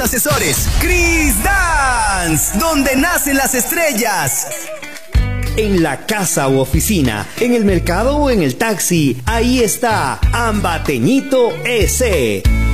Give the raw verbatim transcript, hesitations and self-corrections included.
Asesores, Chris Dance, donde nacen las estrellas. En la casa u oficina, en el mercado o en el taxi, ahí está Ambateñito S.